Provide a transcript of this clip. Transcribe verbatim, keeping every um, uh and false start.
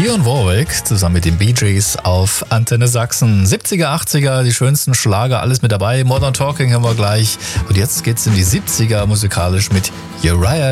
Dionne Warwick zusammen mit den Bee Gees auf Antenne Sachsen. siebziger, achtziger, die schönsten Schlager, alles mit dabei. Modern Talking haben wir gleich. Und jetzt geht's in die siebziger musikalisch mit Uriah